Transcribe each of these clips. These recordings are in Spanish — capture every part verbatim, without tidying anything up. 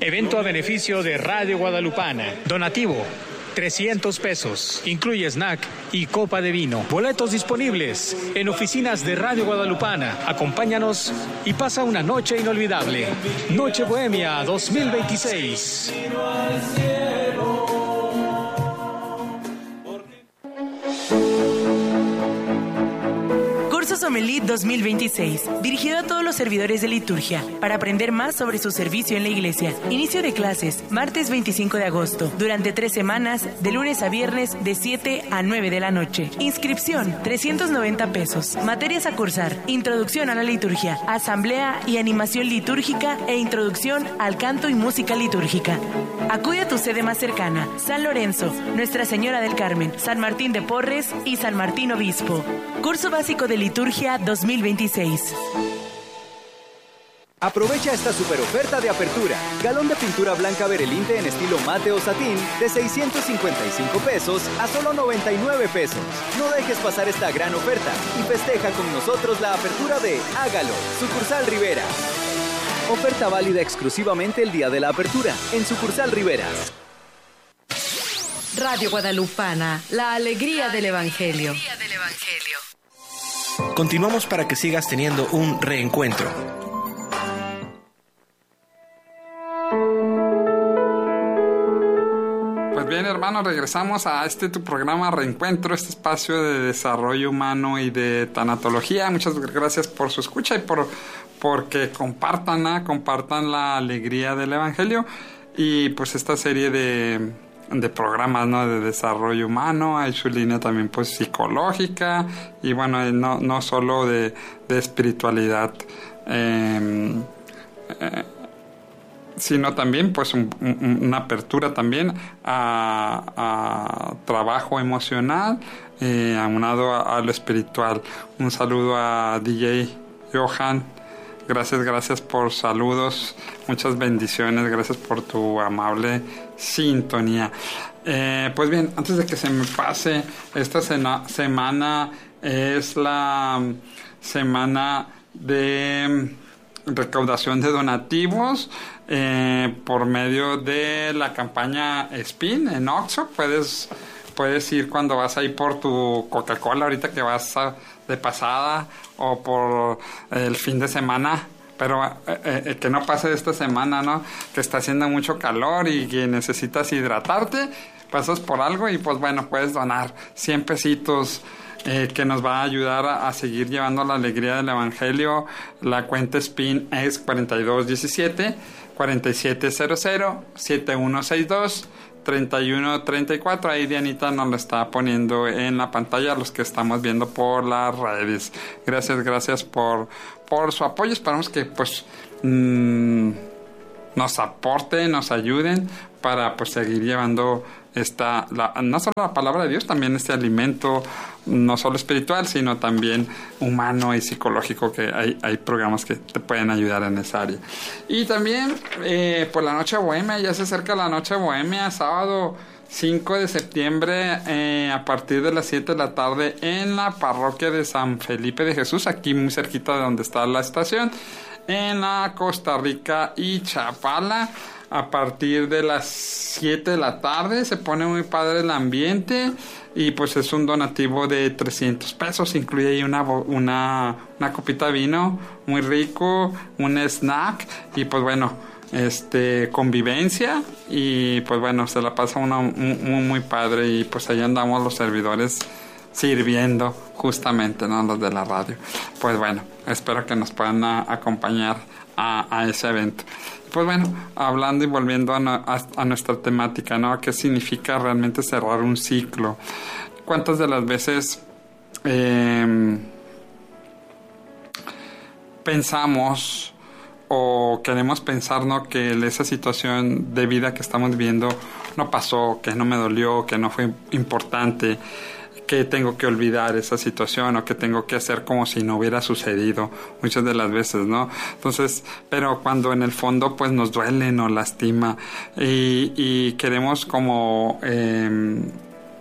Evento a beneficio de Radio Guadalupana. Donativo trescientos pesos. Incluye snack y copa de vino. Boletos disponibles en oficinas de Radio Guadalupana. Acompáñanos y pasa una noche inolvidable. Noche Bohemia dos mil veintiséis. Sommelier dos mil veintiséis, dirigido a todos los servidores de liturgia, para aprender más sobre su servicio en la iglesia. Inicio de clases, martes veinticinco de agosto, durante tres semanas, de lunes a viernes, de siete a nueve de la noche. Inscripción, trescientos noventa pesos. Materias a cursar, introducción a la liturgia, asamblea y animación litúrgica e introducción al canto y música litúrgica. Acude a tu sede más cercana, San Lorenzo, Nuestra Señora del Carmen, San Martín de Porres y San Martín Obispo. Curso básico de liturgia dos mil veintiséis. Aprovecha esta super oferta de apertura. Galón de pintura blanca Berelinte en estilo mate o satín de seiscientos cincuenta y cinco pesos a solo noventa y nueve pesos. No dejes pasar esta gran oferta y festeja con nosotros la apertura de Hágalo, sucursal Rivera. Oferta válida exclusivamente el día de la apertura en sucursal Riveras. Radio Guadalupana, la alegría del Evangelio. Continuamos para que sigas teniendo un reencuentro. Pues bien, hermanos, regresamos a este tu programa Reencuentro, este espacio de desarrollo humano y de tanatología. Muchas gracias por su escucha y por porque compartan, ¿eh? compartan la alegría del Evangelio y pues esta serie de de programas, ¿no? De desarrollo humano. Hay su línea también pues psicológica y bueno, no, no solo de, de espiritualidad, eh, eh, sino también pues un, un, una apertura también a, a trabajo emocional, eh, aunado a, a lo espiritual. Un saludo a D J Johan. Gracias, gracias por saludos, muchas bendiciones, gracias por tu amable sintonía. Eh, pues bien, antes de que se me pase, esta sena, semana es la semana de recaudación de donativos eh, por medio de la campaña Spin en Oxxo. Puedes, puedes ir cuando vas ahí por tu Coca-Cola, ahorita que vas a, de pasada, o por el fin de semana, pero eh, eh, que no pase esta semana, ¿no? Que está haciendo mucho calor y que necesitas hidratarte, pasas por algo y pues bueno, puedes donar cien pesitos, eh, que nos va a ayudar a, a seguir llevando la alegría del Evangelio. La cuenta Spin es cuarenta y dos diecisiete, cuarenta y siete cero cero, setenta y uno sesenta y dos, treinta y uno treinta y cuatro. Ahí Dianita nos lo está poniendo en la pantalla, los que estamos viendo por las redes. Gracias, gracias por, por su apoyo. Esperamos que pues mmm, nos aporten, nos ayuden para pues seguir llevando esta, la, no solo la palabra de Dios, también este alimento, no solo espiritual, sino también humano y psicológico, que hay, hay programas que te pueden ayudar en esa área. Y también eh, por la Noche Bohemia, ya se acerca la Noche Bohemia, sábado cinco de septiembre, eh, a partir de las siete de la tarde en la parroquia de San Felipe de Jesús, aquí muy cerquita de donde está la estación, en la Costa Rica y Chapala. A partir de las siete de la tarde se pone muy padre el ambiente y pues es un donativo de trescientos pesos, incluye ahí una, una, una copita de vino muy rico, un snack y pues bueno, este convivencia y pues bueno, se la pasa uno muy, muy, muy padre y pues ahí andamos los servidores sirviendo justamente, ¿no? Los de la radio. Pues bueno, espero que nos puedan a, acompañar a, a ese evento. Pues bueno, hablando y volviendo a, no, a, a nuestra temática, ¿no? ¿Qué significa realmente cerrar un ciclo? ¿Cuántas de las veces eh, pensamos o queremos pensar, ¿no? Que esa situación de vida que estamos viviendo no pasó, que no me dolió, que no fue importante, que tengo que olvidar esa situación o que tengo que hacer como si no hubiera sucedido muchas de las veces, ¿no? Entonces, pero cuando en el fondo pues nos duele, nos lastima y, y queremos como eh,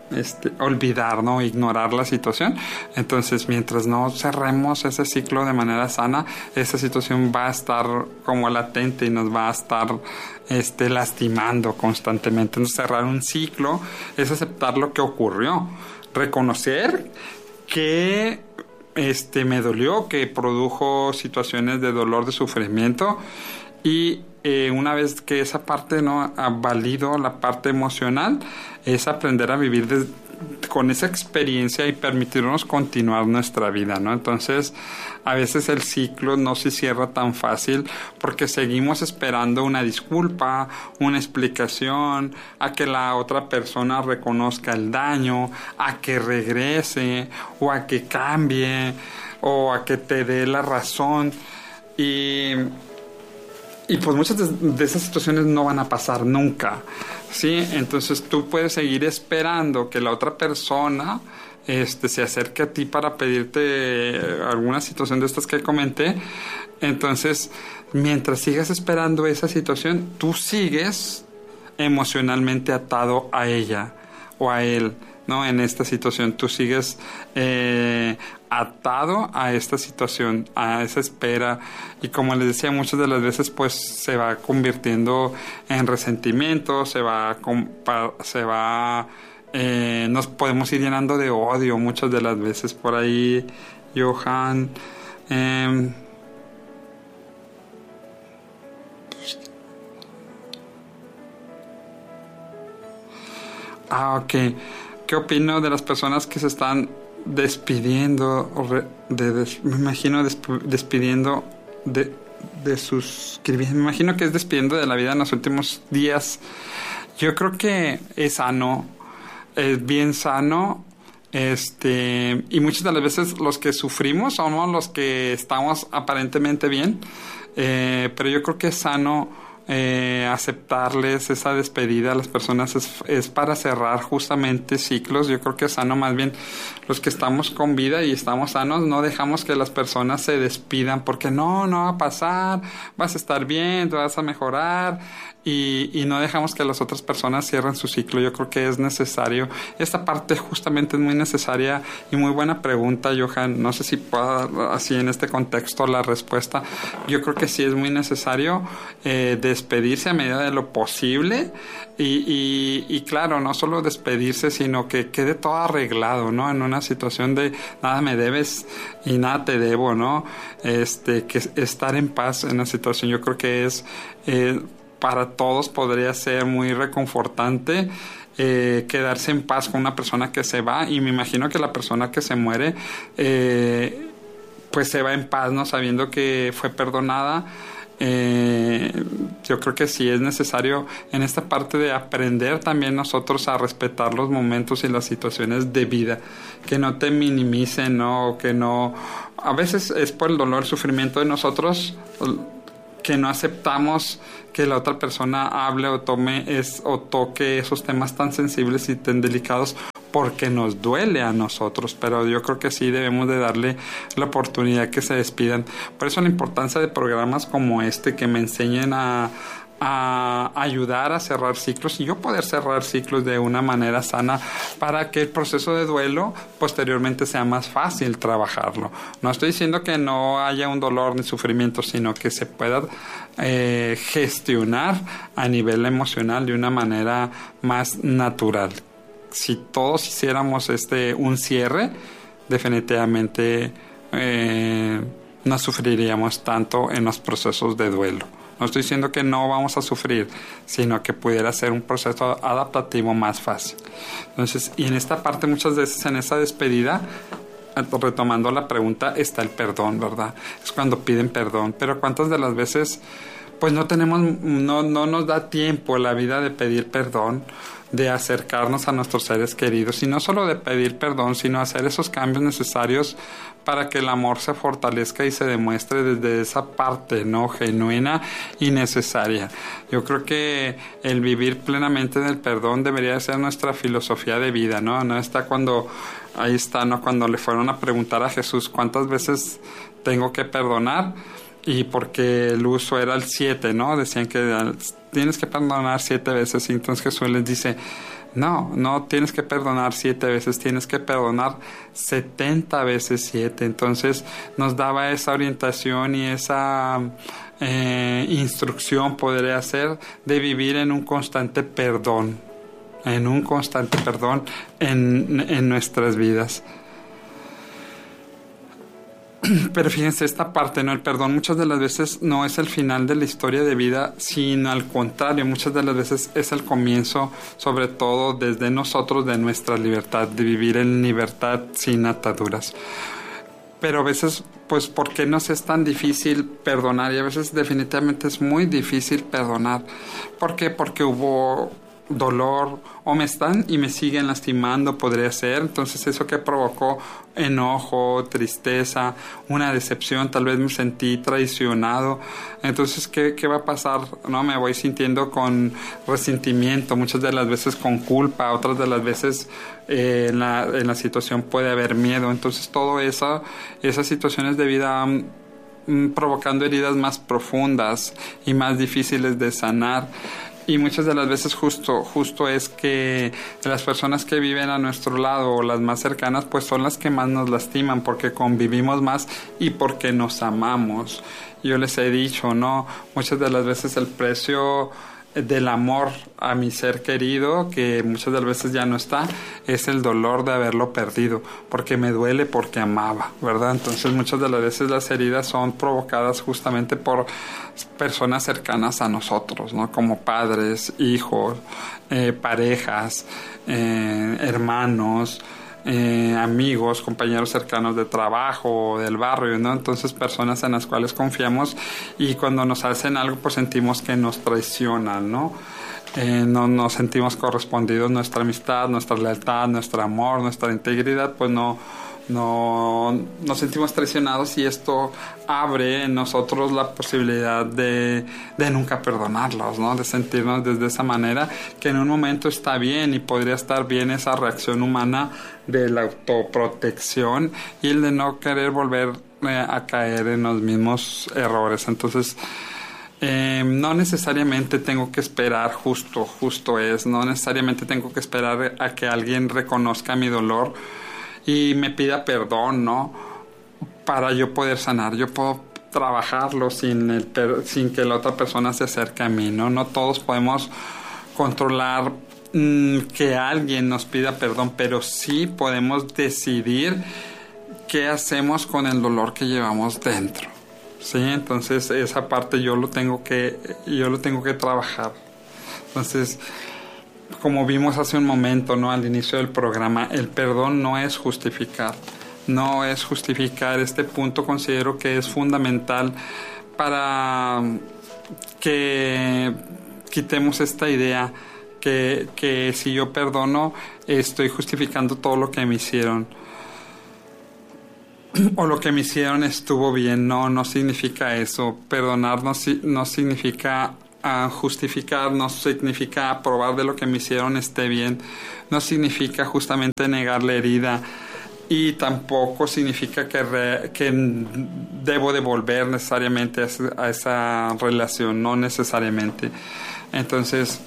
Este, olvidar, ¿no? Ignorar la situación. Entonces, mientras no cerremos ese ciclo de manera sana, esa situación va a estar como latente y nos va a estar este, lastimando constantemente. Entonces, cerrar un ciclo es aceptar lo que ocurrió, reconocer que este, me dolió, que produjo situaciones de dolor, de sufrimiento, y eh, una vez que esa parte no ha valido la parte emocional, es aprender a vivir de, con esa experiencia y permitirnos continuar nuestra vida, ¿no? Entonces, a veces el ciclo no se cierra tan fácil porque seguimos esperando una disculpa, una explicación, a que la otra persona reconozca el daño, a que regrese o a que cambie o a que te dé la razón. Y... Y pues muchas de, de esas situaciones no van a pasar nunca, ¿sí? Entonces tú puedes seguir esperando que la otra persona este, se acerque a ti para pedirte alguna situación de estas que comenté. Entonces, mientras sigas esperando esa situación, tú sigues emocionalmente atado a ella o a él, ¿no? En esta situación tú sigues eh, atado a esta situación, a esa espera, y como les decía, muchas de las veces pues se va convirtiendo en resentimiento, se va se va eh, nos podemos ir llenando de odio muchas de las veces. Por ahí, Johan, eh, ah, ok. ¿Qué opino de las personas que se están despidiendo, o re, de, des, me imagino desp, despidiendo de, de sus... Me imagino que es despidiendo de la vida en los últimos días? Yo creo que es sano, es bien sano, este, y muchas de las veces los que sufrimos somos los que estamos aparentemente bien, eh, pero yo creo que es sano Eh, aceptarles esa despedida a las personas. Es, es para cerrar justamente ciclos. Yo creo que es sano, más bien los que estamos con vida y estamos sanos, no dejamos que las personas se despidan porque no, no va a pasar, vas a estar bien, te vas a mejorar, y, y no dejamos que las otras personas cierren su ciclo. Yo creo que es necesario, esta parte justamente es muy necesaria. Y muy buena pregunta, Johan, no sé si pueda así en este contexto la respuesta. Yo creo que sí es muy necesario eh, despedirse a medida de lo posible, y, y, y claro, no solo despedirse, sino que quede todo arreglado, ¿no? En una situación de nada me debes y nada te debo, ¿no? Este, que estar en paz en la situación, yo creo que es eh, para todos podría ser muy reconfortante. Eh, quedarse en paz con una persona que se va, y me imagino que la persona que se muere eh, pues se va en paz, ¿no? Sabiendo que fue perdonada. Eh, yo creo que sí es necesario en esta parte de aprender también nosotros a respetar los momentos y las situaciones de vida, que no te minimicen, ¿no? Que no, a veces es por el dolor, el sufrimiento de nosotros, que no aceptamos que la otra persona hable o tome es, o toque esos temas tan sensibles y tan delicados, porque nos duele a nosotros. Pero yo creo que sí debemos de darle la oportunidad que se despidan. Por eso la importancia de programas como este, que me enseñen a, a ayudar a cerrar ciclos, y yo poder cerrar ciclos de una manera sana, para que el proceso de duelo posteriormente sea más fácil trabajarlo. No estoy diciendo que no haya un dolor ni sufrimiento, sino que se pueda eh, gestionar a nivel emocional de una manera más natural. Si todos hiciéramos este un cierre, definitivamente eh, no sufriríamos tanto en los procesos de duelo. No estoy diciendo que no vamos a sufrir, sino que pudiera ser un proceso adaptativo más fácil. Entonces, y en esta parte, muchas veces en esa despedida, retomando la pregunta, está el perdón, ¿verdad? Es cuando piden perdón. Pero ¿cuántas de las veces pues no tenemos, no, no nos da tiempo la vida de pedir perdón, de acercarnos a nuestros seres queridos, y no solo de pedir perdón, sino hacer esos cambios necesarios para que el amor se fortalezca y se demuestre desde esa parte, ¿no? Genuina y necesaria. Yo creo que el vivir plenamente del perdón debería ser nuestra filosofía de vida, ¿no? No está cuando, ahí está, ¿no? Cuando le fueron a preguntar a Jesús, ¿cuántas veces tengo que perdonar? Y porque el uso era el siete, ¿no? Decían que tienes que perdonar siete veces. Y entonces Jesús les dice, No, no tienes que perdonar siete veces, tienes que perdonar setenta veces siete. Entonces nos daba esa orientación y esa eh, instrucción, podría ser, de vivir en un constante perdón, en un constante perdón en, en nuestras vidas. Pero fíjense esta parte, ¿no? El perdón muchas de las veces no es el final de la historia de vida, sino al contrario, muchas de las veces es el comienzo, sobre todo desde nosotros, de nuestra libertad, de vivir en libertad sin ataduras. Pero a veces, pues, ¿por qué nos es tan difícil perdonar? Y a veces definitivamente es muy difícil perdonar. ¿Por qué? Porque hubo dolor, o me están y me siguen lastimando, podría ser. Entonces eso que provocó enojo, tristeza, una decepción, tal vez me sentí traicionado. Entonces ¿qué, qué va a pasar? No, me voy sintiendo con resentimiento, muchas de las veces con culpa, otras de las veces eh, en, la, en la situación puede haber miedo. Entonces todo eso, esas situaciones de vida mm, provocando heridas más profundas y más difíciles de sanar. Y muchas de las veces justo, justo es que las personas que viven a nuestro lado o las más cercanas, pues son las que más nos lastiman, porque convivimos más y porque nos amamos. Yo les he dicho, ¿no? Muchas de las veces el precio del amor a mi ser querido, que muchas de las veces ya no está, es el dolor de haberlo perdido, porque me duele porque amaba, ¿verdad? Entonces muchas de las veces las heridas son provocadas justamente por personas cercanas a nosotros, ¿no? Como padres, hijos, eh, parejas, eh, hermanos, Eh, amigos, compañeros cercanos de trabajo, del barrio, ¿no? Entonces personas en las cuales confiamos, y cuando nos hacen algo pues sentimos que nos traicionan, ¿no? Eh, no nos sentimos correspondidos, nuestra amistad, nuestra lealtad, nuestro amor, nuestra integridad, pues no no nos sentimos traicionados, y esto abre en nosotros la posibilidad de, de nunca perdonarlos, ¿no? De sentirnos desde esa manera, que en un momento está bien y podría estar bien esa reacción humana de la autoprotección y el de no querer volver eh, a caer en los mismos errores. Entonces Eh, no necesariamente tengo que esperar, justo, justo es, no necesariamente tengo que esperar a que alguien reconozca mi dolor y me pida perdón, ¿no? Para yo poder sanar. Yo puedo trabajarlo sin, el per- sin que la otra persona se acerque a mí, ¿no? No todos podemos controlar mmm, que alguien nos pida perdón, pero sí podemos decidir qué hacemos con el dolor que llevamos dentro. Sí, entonces esa parte yo lo tengo que yo lo tengo que trabajar. Entonces, como vimos hace un momento, ¿no? Al inicio del programa, el perdón no es justificar, no es justificar. Este punto considero que es fundamental para que quitemos esta idea que, que si yo perdono estoy justificando todo lo que me hicieron, o lo que me hicieron estuvo bien. No, no significa eso. Perdonar no, no significa uh, justificar, no significa aprobar de lo que me hicieron esté bien, no significa justamente negar la herida, y tampoco significa que, re, que debo devolver necesariamente a, a esa relación, no necesariamente. Entonces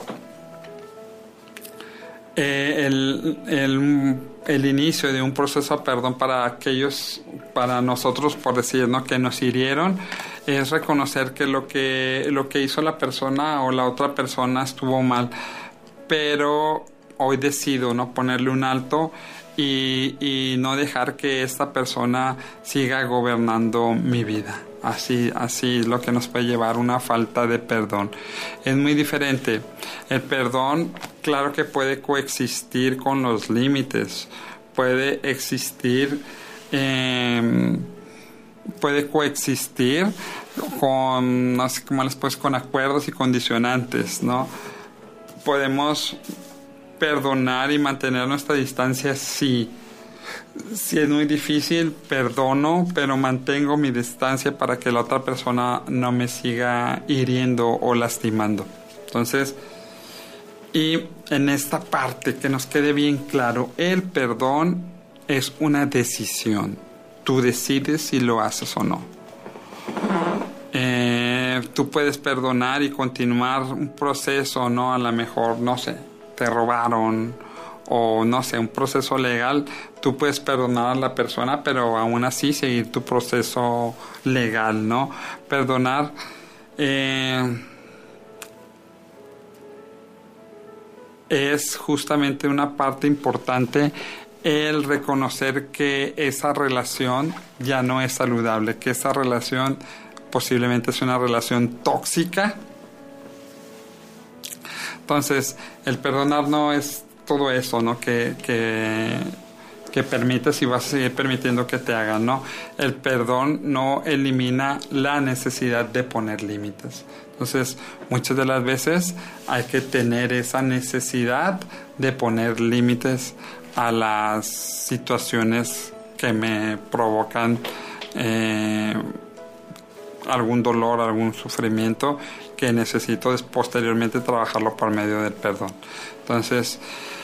eh, el, el el inicio de un proceso de perdón para aquellos, para nosotros, por decir, ¿no? que nos hirieron, es reconocer que lo que lo que hizo la persona o la otra persona estuvo mal, pero hoy decido no ponerle un alto y, y no dejar que esta persona siga gobernando mi vida. Así, así es lo que nos puede llevar a una falta de perdón. Es muy diferente. El perdón, claro que puede coexistir con los límites, puede existir, eh, puede coexistir con, no sé cómo les puedo, con acuerdos y condicionantes, ¿no? Podemos perdonar y mantener nuestra distancia, sí. Si es muy difícil, perdono, pero mantengo mi distancia para que la otra persona no me siga hiriendo o lastimando. Entonces, y en esta parte que nos quede bien claro, el perdón es una decisión. Tú decides si lo haces o no. Eh, tú puedes perdonar y continuar un proceso, ¿no? A lo mejor, no sé, te robaron, o no sé, un proceso legal, tú puedes perdonar a la persona, pero aún así seguir tu proceso legal, ¿no? Perdonar eh, es justamente una parte importante, el reconocer que esa relación ya no es saludable, que esa relación posiblemente es una relación tóxica. Entonces, el perdonar no es todo eso, ¿no? Que, que, que permites y vas a seguir permitiendo que te hagan, ¿no? El perdón no elimina la necesidad de poner límites. Entonces, muchas de las veces hay que tener esa necesidad de poner límites a las situaciones que me provocan eh, algún dolor, algún sufrimiento, que necesito posteriormente trabajarlo por medio del perdón. Entonces,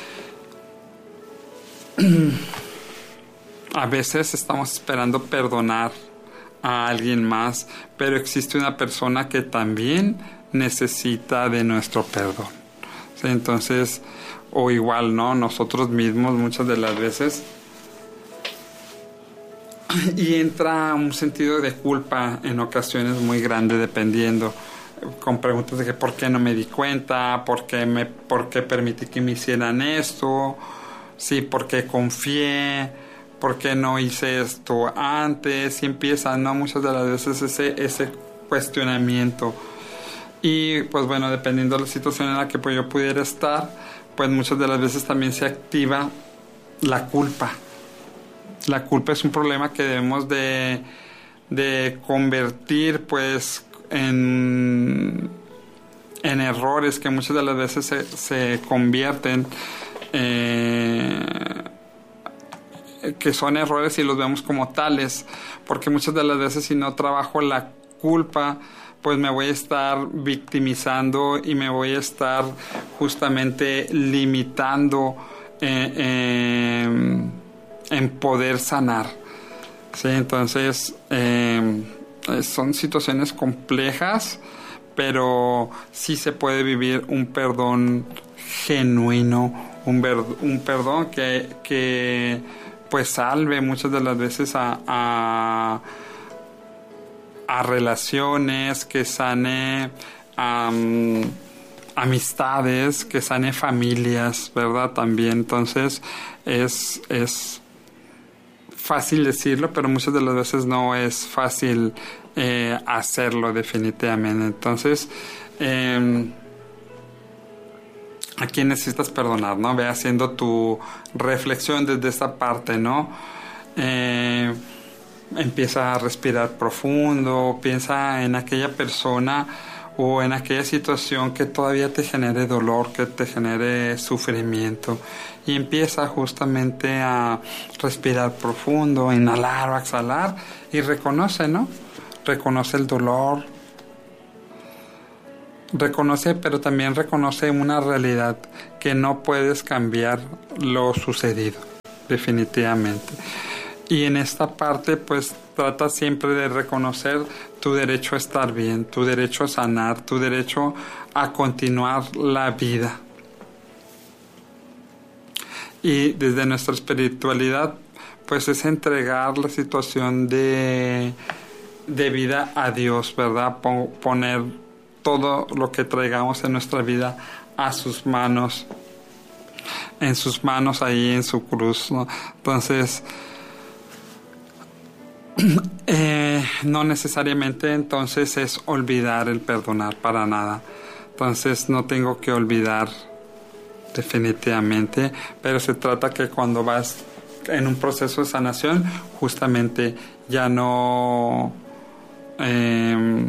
a veces estamos esperando perdonar a alguien más, pero existe una persona que también necesita de nuestro perdón. ¿Sí? Entonces, o igual, ¿no? Nosotros mismos muchas de las veces, y entra un sentido de culpa en ocasiones muy grande, dependiendo, con preguntas de que por qué no me di cuenta, por qué, me, por qué permití que me hicieran esto, sí, por qué confié, por qué no hice esto antes, y empieza, ¿no? Muchas de las veces ese, ese cuestionamiento. Y pues bueno, dependiendo de la situación en la que pues, yo pudiera estar, pues muchas de las veces también se activa la culpa. La culpa es un problema que debemos de, de convertir pues en, en errores que muchas de las veces se, se convierten eh, que son errores y los vemos como tales, porque muchas de las veces si no trabajo la culpa, pues me voy a estar victimizando y me voy a estar justamente limitando eh, eh, en poder sanar. ¿Sí? Entonces eh, son situaciones complejas, pero sí se puede vivir un perdón genuino, un, ver, un perdón que, que pues salve muchas de las veces a, a, a relaciones, que sane um, amistades, que sane familias, ¿verdad? También, entonces es, es fácil decirlo, pero muchas de las veces no es fácil eh, hacerlo definitivamente. Entonces, eh, ¿a quién necesitas perdonar, no? Ve haciendo tu reflexión desde esta parte, ¿no? Eh, empieza a respirar profundo, piensa en aquella persona o en aquella situación que todavía te genere dolor, que te genere sufrimiento, y empieza justamente a respirar profundo, inhalar o exhalar, y reconoce, ¿no? Reconoce el dolor, reconoce, pero también reconoce una realidad, que no puedes cambiar lo sucedido, definitivamente. Y en esta parte, pues, trata siempre de reconocer tu derecho a estar bien, tu derecho a sanar, tu derecho a continuar la vida. Y desde nuestra espiritualidad, pues, es entregar la situación de, de vida a Dios, ¿verdad? Poner todo lo que traigamos en nuestra vida a sus manos, en sus manos ahí en su cruz, ¿no? Entonces, eh, no necesariamente entonces es olvidar el perdonar, para nada. Entonces no tengo que olvidar definitivamente, pero se trata que cuando vas en un proceso de sanación, justamente ya no eh,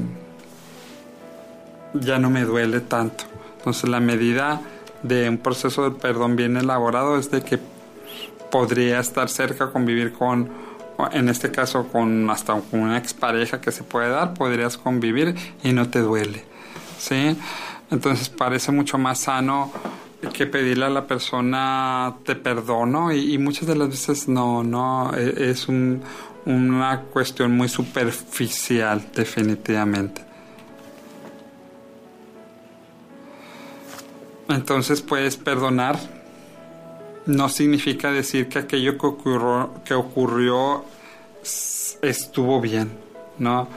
ya no me duele tanto. Entonces la medida de un proceso de perdón bien elaborado es de que podría estar cerca, convivir con, en este caso con hasta con una expareja que se puede dar, podrías convivir y no te duele, ¿sí? Entonces parece mucho más sano que pedirle a la persona te perdono, y, y muchas de las veces no, no, es un, una cuestión muy superficial definitivamente. Entonces, pues, perdonar no significa decir que aquello que ocurrió, que ocurrió estuvo bien, ¿no?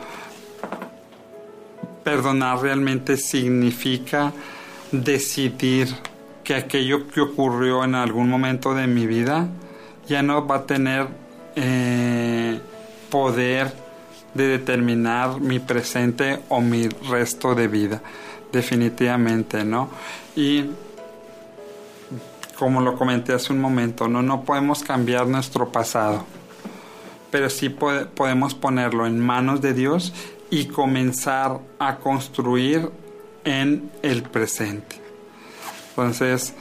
Perdonar realmente significa decidir que aquello que ocurrió en algún momento de mi vida ya no va a tener eh, poder de determinar mi presente o mi resto de vida, definitivamente, ¿no? Y como lo comenté hace un momento, no, no podemos cambiar nuestro pasado, pero sí pod- podemos ponerlo en manos de Dios y comenzar a construir en el presente. Entonces,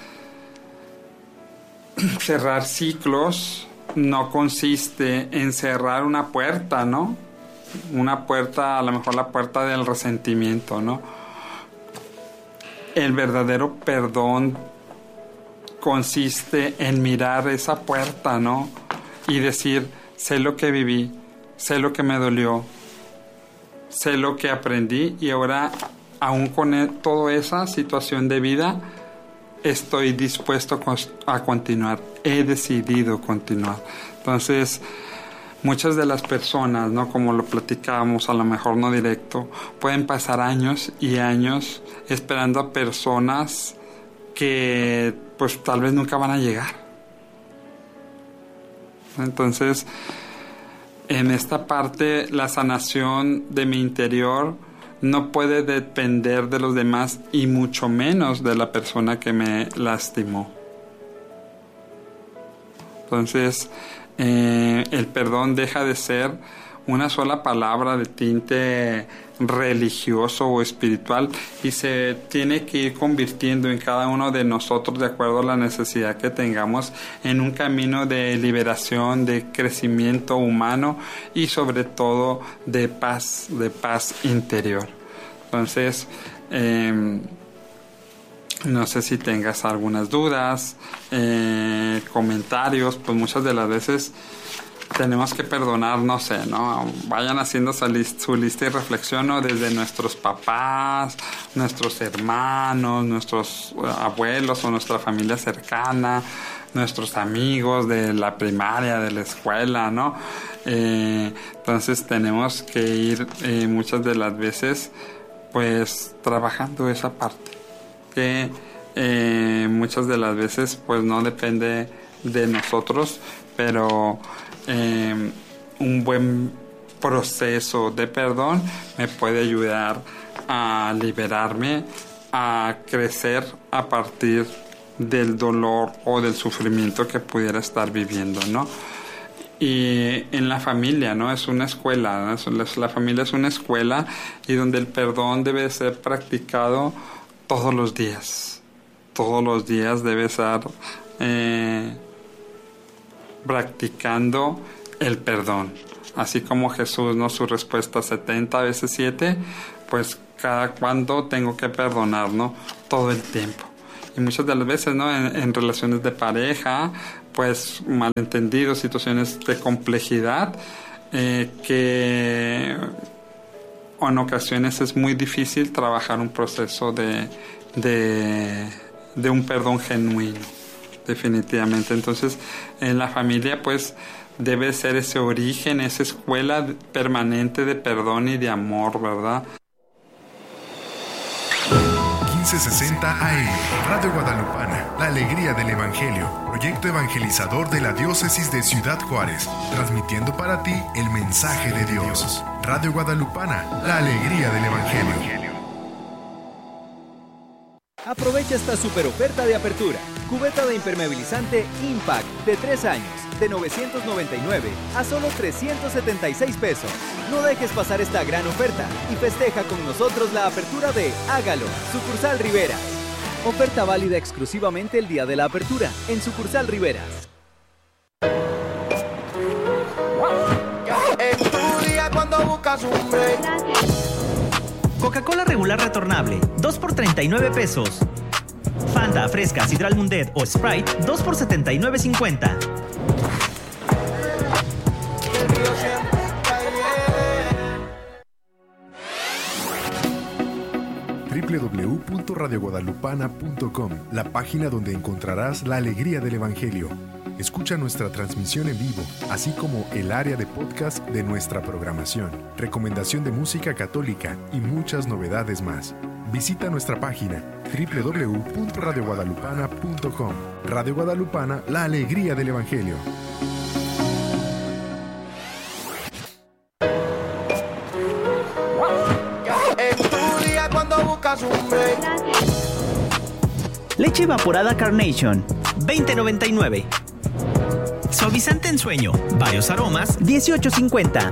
cerrar ciclos no consiste en cerrar una puerta, ¿no? Una puerta, a lo mejor la puerta del resentimiento, ¿no? El verdadero perdón consiste en mirar esa puerta, ¿no? Y decir, sé lo que viví, sé lo que me dolió, sé lo que aprendí y ahora, aún con toda esa situación de vida, estoy dispuesto a continuar, he decidido continuar. Entonces, muchas de las personas, ¿no? Como lo platicábamos, a lo mejor no directo, pueden pasar años y años esperando a personas que pues tal vez nunca van a llegar. Entonces, en esta parte, la sanación de mi interior no puede depender de los demás y mucho menos de la persona que me lastimó. Entonces, eh, el perdón deja de ser una sola palabra de tinte religioso o espiritual y se tiene que ir convirtiendo en cada uno de nosotros de acuerdo a la necesidad que tengamos en un camino de liberación, de crecimiento humano y sobre todo de paz, de paz interior. Entonces, eh, no sé si tengas algunas dudas, eh, comentarios, pues muchas de las veces tenemos que perdonar, no sé, ¿no? Vayan haciendo su, list, su lista y reflexión, ¿no? Desde nuestros papás, nuestros hermanos, nuestros abuelos o nuestra familia cercana, nuestros amigos de la primaria, de la escuela, ¿no? Eh, entonces tenemos que ir eh, muchas de las veces, pues, trabajando esa parte, que eh, muchas de las veces, pues, no depende de nosotros, pero Eh, un buen proceso de perdón me puede ayudar a liberarme, a crecer a partir del dolor o del sufrimiento que pudiera estar viviendo, ¿no? Y en la familia, ¿no? Es una escuela, ¿no? La familia es una escuela y donde el perdón debe ser practicado todos los días. Todos los días debe estar eh, practicando el perdón, así como Jesús, ¿no? Su respuesta setenta veces siete, pues cada cuando tengo que perdonar, ¿no? Todo el tiempo. Y muchas de las veces, ¿no? En, en relaciones de pareja, pues malentendidos, situaciones de complejidad, eh, que en ocasiones es muy difícil trabajar un proceso de, de, de un perdón genuino. Definitivamente. Entonces, en la familia, pues, debe ser ese origen, esa escuela permanente de perdón y de amor, ¿verdad? quince sesenta A M, Radio Guadalupana, la alegría del Evangelio, proyecto evangelizador de la diócesis de Ciudad Juárez, transmitiendo para ti el mensaje de Dios. Radio Guadalupana, la alegría del Evangelio. Aprovecha esta super oferta de apertura. Cubeta de impermeabilizante Impact de tres años, de novecientos noventa y nueve a solo trescientos setenta y seis pesos. No dejes pasar esta gran oferta y festeja con nosotros la apertura de Hágalo, Sucursal Riveras. Oferta válida exclusivamente el día de la apertura en Sucursal Riveras. En tu día cuando buscas un break. Coca-Cola regular retornable, dos por treinta y nueve pesos. Fanta, Fresca, Sidral Mundet o Sprite, dos por setenta y nueve cincuenta. doble u doble u doble u punto punto radio guadalupana punto com, la página donde encontrarás la alegría del Evangelio. Escucha nuestra transmisión en vivo, así como el área de podcast de nuestra programación, recomendación de música católica y muchas novedades más. Visita nuestra página doble u doble u doble u punto radio guadalupana punto com. Radio Guadalupana, la alegría del Evangelio. Leche evaporada Carnation, veinte noventa y nueve. Suavizante en sueño, varios aromas, dieciocho cincuenta.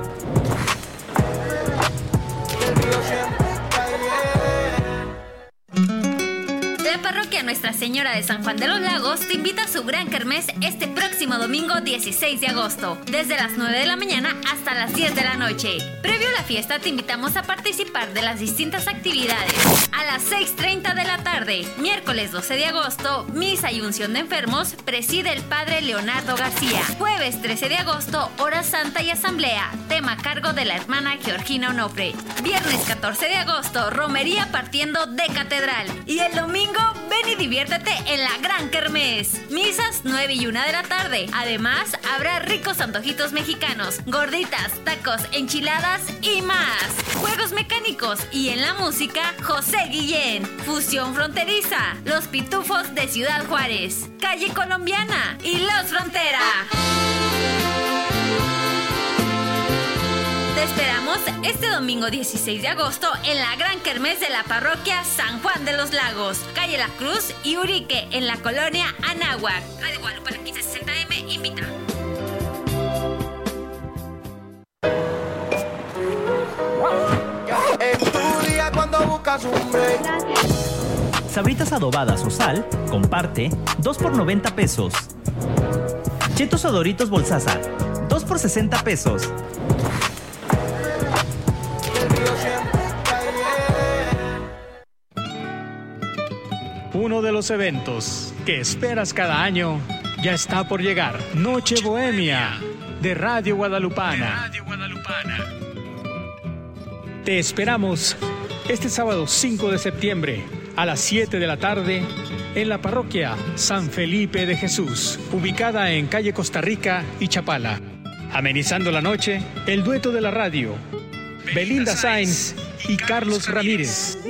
La parroquia Nuestra Señora de San Juan de los Lagos te invita a su gran kermés este próximo domingo dieciséis de agosto, desde las nueve de la mañana hasta las diez de la noche. Previo a la fiesta te invitamos a participar de las distintas actividades. A las seis treinta de la tarde, miércoles doce de agosto, misa y unción de enfermos, preside el padre Leonardo García. Jueves trece de agosto, hora santa y asamblea, tema a cargo de la hermana Georgina Onofre. Viernes catorce de agosto, romería partiendo de catedral. Y el domingo, ven y diviértete en la gran kermés. Misas nueve y una de la tarde. Además, habrá ricos antojitos mexicanos, gorditas, tacos, enchiladas y más. Juegos mecánicos y en la música, José Guillén. Fusión fronteriza, Los Pitufos de Ciudad Juárez, Calle Colombiana y Los Frontera. Te esperamos este domingo dieciséis de agosto en la gran kermés de la parroquia San Juan de los Lagos, calle La Cruz y Urique, en la colonia Anáhuac. Radio Guadalupe quince sesenta eme invita. Estudia cuando buscas un break. Sabritas adobadas o sal, comparte, dos por noventa pesos. Chetos o Doritos Bolsaza, dos por sesenta pesos. Uno de los eventos que esperas cada año ya está por llegar. Noche Bohemia de Radio Guadalupana. Te esperamos este sábado cinco de septiembre a las siete de la tarde en la parroquia San Felipe de Jesús, ubicada en calle Costa Rica y Chapala. Amenizando la noche, el dueto de la radio, Belinda Sainz y Carlos Ramírez.